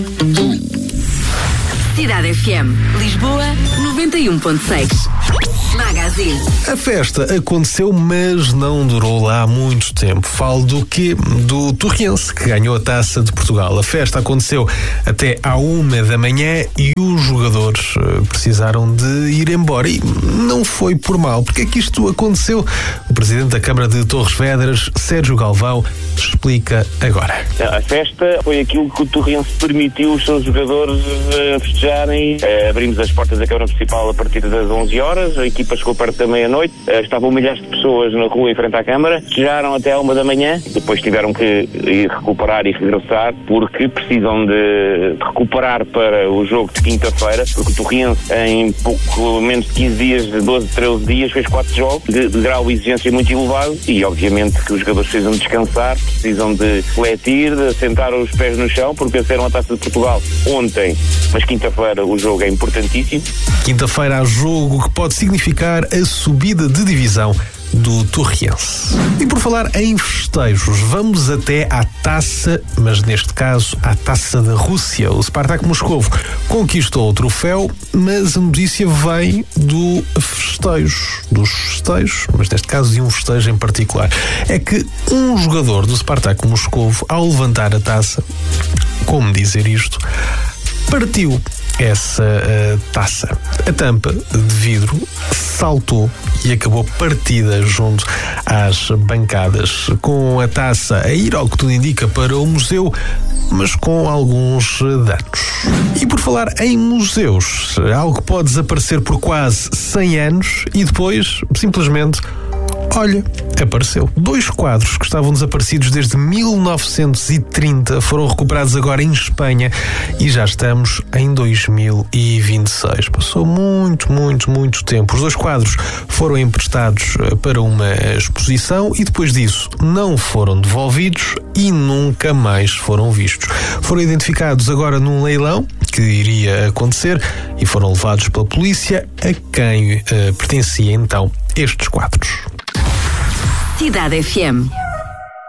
Cidade FM, Lisboa, 91.6. Magazine. A festa aconteceu, mas não durou lá muito tempo. Falo do quê? Do Torriense, que ganhou a Taça de Portugal. A festa aconteceu até à 1 da manhã e os jogadores precisaram de ir embora. E não foi por mal. Porque é que isto aconteceu? O presidente da Câmara de Torres Vedras, Sérgio Galvão, explica agora. A festa foi aquilo que o Torriense permitiu os seus jogadores festejarem. Abrimos as portas da Câmara Municipal a partir das 11 horas. A equipa chegou perto da meia-noite. Estavam milhares de pessoas na rua em frente à Câmara. Chegaram até à 1 da manhã. Depois tiveram que ir recuperar e regressar porque precisam de recuperar para o jogo de quinta-feira, porque o Torriense em pouco menos de 15 dias, de 12, 13 dias, fez 4 jogos de grau de exigência muito elevado e obviamente que os jogadores precisam de descansar, precisam de refletir, de assentar os pés no chão, porque venceram a Taça de Portugal ontem, mas quinta-feira o jogo é importantíssimo. Quinta-feira há jogo que pode significar a subida de divisão do Torriense. E por falar em festejos, vamos até à taça, mas neste caso à Taça da Rússia. O Spartak Moscovo conquistou o troféu, mas a notícia vem dos festejos, mas neste caso de um festejo em particular. É que um jogador do Spartak Moscovo, ao levantar a taça, como dizer isto, partiu essa taça. A tampa de vidro saltou e acabou partida junto às bancadas, com a taça a ir, ao que tudo indica, para o museu, mas com alguns danos. E por falar em museus, algo que pode desaparecer por quase 100 anos e depois, simplesmente, olha, apareceu. 2 quadros que estavam desaparecidos desde 1930 foram recuperados agora em Espanha e já estamos em 2026. Passou muito tempo. Os 2 quadros foram emprestados para uma exposição e depois disso não foram devolvidos e nunca mais foram vistos. Foram identificados agora num leilão que iria acontecer e foram levados pela polícia, a quem pertencia então estes quadros. Cidade FM.